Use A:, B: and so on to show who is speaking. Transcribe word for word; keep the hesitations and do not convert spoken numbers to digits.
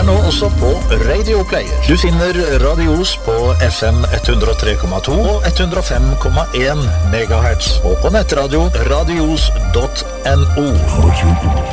A: nå også på Radio Player. Du finner Radios på F M ett hundre og tre komma to og ett hundre og fem komma en megahertz, og på nettradio radios punktum no.